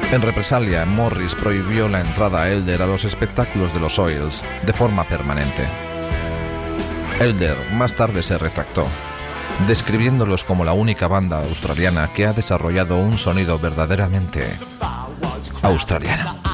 En represalia, Morris prohibió la entrada a Elder a los espectáculos de los Oils de forma permanente. Elder más tarde se retractó, describiéndolos como la única banda australiana que ha desarrollado un sonido verdaderamente australiano.